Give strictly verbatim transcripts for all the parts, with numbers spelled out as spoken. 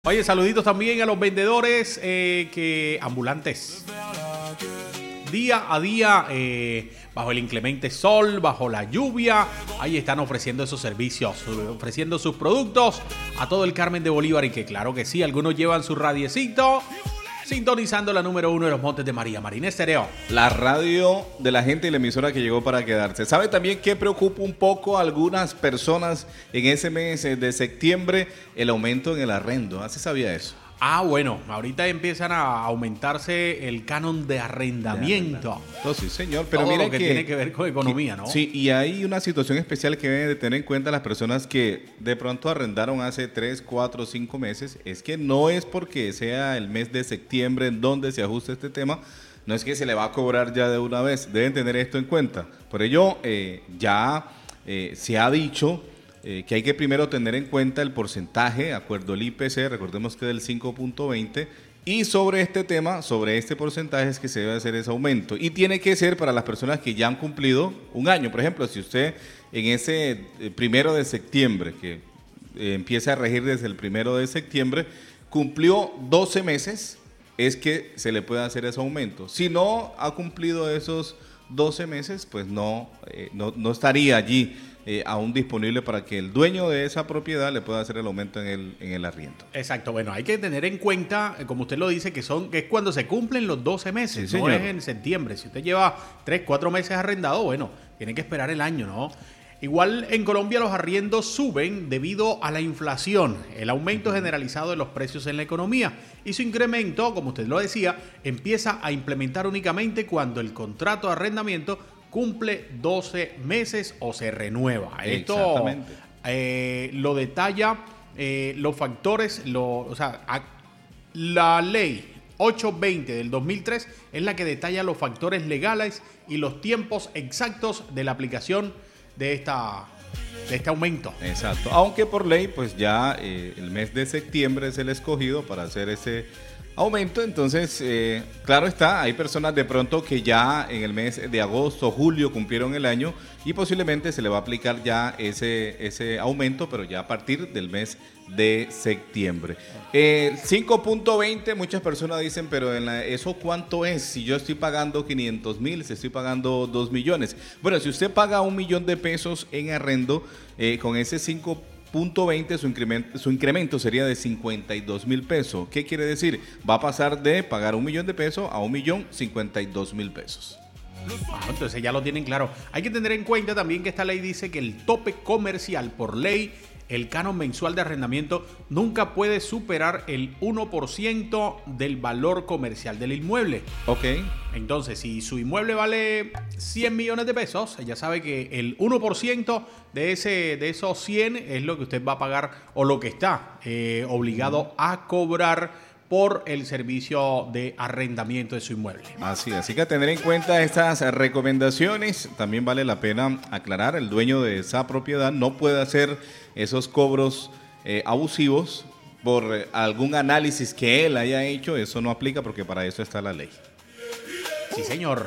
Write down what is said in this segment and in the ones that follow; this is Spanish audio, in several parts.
Oye, saluditos también a los vendedores eh, que ambulantes. Día a día, eh, bajo el inclemente sol, bajo la lluvia, ahí están ofreciendo esos servicios, ofreciendo sus productos a todo el Carmen de Bolívar. Y que claro que sí, algunos llevan su radiecito, sintonizando la número uno de los Montes de María, Marina Estéreo. La radio de la gente y la emisora que llegó para quedarse. ¿Sabe también qué preocupa un poco a algunas personas en ese mes de septiembre? El aumento en el arrendo. ¿Así sabía eso? Ah, bueno, ahorita empiezan a aumentarse el canon de arrendamiento. No, sí, señor, pero todo mire lo que, que tiene que ver con economía, ¿no? Sí, y hay una situación especial que deben de tener en cuenta las personas que de pronto arrendaron hace tres, cuatro, cinco meses. Es que no es porque sea el mes de septiembre en donde se ajusta este tema, no es que se le va a cobrar ya de una vez. Deben tener esto en cuenta. Por ello, eh, ya eh, se ha dicho Eh, que hay que primero tener en cuenta el porcentaje, acuerdo al I P C, recordemos que es del cinco punto veinte, y sobre este tema, sobre este porcentaje es que se debe hacer ese aumento. Y tiene que ser para las personas que ya han cumplido un año. Por ejemplo, si usted en ese eh, primero de septiembre, que eh, empieza a regir desde el primero de septiembre, cumplió doce meses, es que se le puede hacer ese aumento. Si no ha cumplido esos doce meses, pues no, eh, no, no estaría allí Eh, aún disponible para que el dueño de esa propiedad le pueda hacer el aumento en el, en el arriendo. Exacto, bueno, hay que tener en cuenta, como usted lo dice, que son que es cuando se cumplen los doce meses, sí, no señor. es en septiembre. Si usted lleva tres, cuatro meses arrendado, bueno, tiene que esperar el año, ¿no? Igual en Colombia los arriendos suben debido a la inflación, el aumento generalizado de los precios en la economía, y su incremento, como usted lo decía, empieza a implementar únicamente cuando el contrato de arrendamiento cumple doce meses o se renueva. Esto eh, lo detalla eh, los factores, lo, o sea, a, la ley ochocientos veinte del dos mil tres es la que detalla los factores legales y los tiempos exactos de la aplicación de, esta, de este aumento. Exacto, aunque por ley pues ya eh, el mes de septiembre es el escogido para hacer ese aumento. Entonces, eh, claro está, hay personas de pronto que ya en el mes de agosto o julio cumplieron el año y posiblemente se le va a aplicar ya ese, ese aumento, pero ya a partir del mes de septiembre. Eh, cinco punto veinte, muchas personas dicen, pero en la, ¿eso cuánto es? Si yo estoy pagando quinientos mil, si estoy pagando dos millones. Bueno, si usted paga un millón de pesos en arrendo, eh, con ese cinco punto veinte, su incremento, su incremento sería de cincuenta y dos mil pesos. ¿Qué quiere decir? Va a pasar de pagar un millón de pesos a un millón cincuenta y dos mil pesos. Ah, entonces ya lo tienen claro. Hay que tener en cuenta también que esta ley dice que el tope comercial por ley, el canon mensual de arrendamiento, nunca puede superar el uno por ciento del valor comercial del inmueble. Ok. Entonces, si su inmueble vale cien millones de pesos, ya sabe que el uno por ciento de, ese, de esos cien es lo que usted va a pagar o lo que está eh, obligado a cobrar por el servicio de arrendamiento de su inmueble. Así, así que a tener en cuenta estas recomendaciones. También vale la pena aclarar, el dueño de esa propiedad no puede hacer esos cobros eh, abusivos por eh, algún análisis que él haya hecho. Eso no aplica porque para eso está la ley. Sí, señor.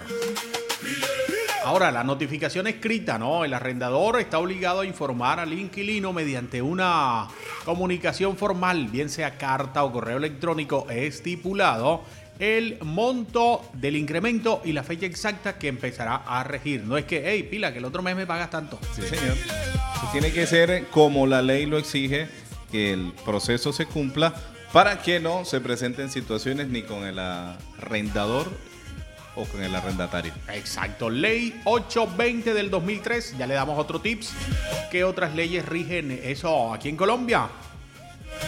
Ahora, la notificación escrita, ¿no? El arrendador está obligado a informar al inquilino mediante una comunicación formal, bien sea carta o correo electrónico estipulado, el monto del incremento y la fecha exacta que empezará a regir. No es que, hey, pila, que el otro mes me pagas tanto. Sí, señor. Eso tiene que ser como la ley lo exige, que el proceso se cumpla para que no se presenten situaciones ni con el arrendador o con el arrendatario. Exacto, ley ochocientos veinte del dos mil tres. Ya le damos otro tips. ¿Qué otras leyes rigen eso aquí en Colombia?